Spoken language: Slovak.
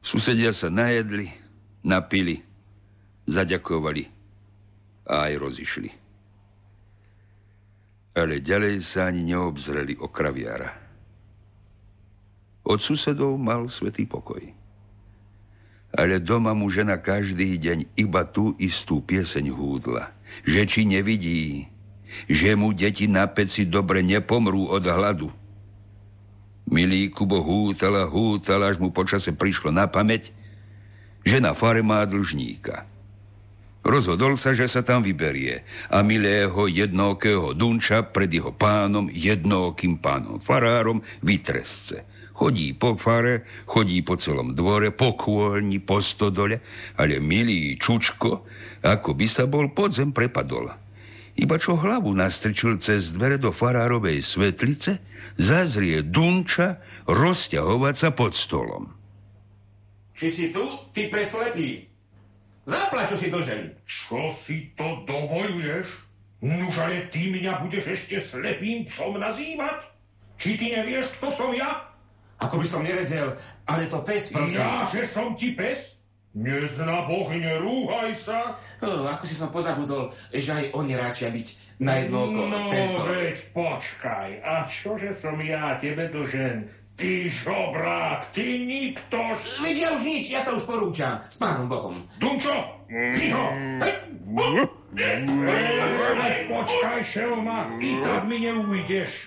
Susedia sa najedli, napili, zaďakovali a aj rozišli. Ale ďalej sa ani neobzreli o kraviára. Od susedov mal svätý pokoj. Ale doma mu žena každý deň iba tú istú pieseň húdla, že či nevidí, že mu deti na peci dobre nepomrú od hladu. Milý Kubo hútal, až mu počase prišlo na pamäť, že na fare má dlžníka. Rozhodol sa, že sa tam vyberie a milého jednookého Dunča pred jeho pánom, jednookým pánom farárom, vytresce. Chodí po fare, chodí po celom dvore, po kôlni, po stodole, ale milý Čučko, ako by sa bol pod zem prepadol. Iba čo hlavu nastrčil cez dvere do farárovej svetlice, zazrie Dunča rozťahovať sa pod stolom. Či si tu, ty preslepý? Zaplať, čo si dlžen. Čo si to dovoluješ? Nuž, ale ty mňa budeš ešte slepým psom nazývať? Či ty nevieš, kto som ja? Ako by som nevedel, ale to pes, prosím. Ja, že som ti pes? Nezna Boh, nerúhaj sa. Ako si som pozabudol, že aj oni ráčia byť na jedno oko. No, tento. veď počkaj. A čože som ja tebe dlžen? Ty žobrák, ty niktož. Veď ja už nič, ja sa už porúčam s pánom Bohom. Dunčo, ticho. Počkaj, šelma, i tak mi neujdeš.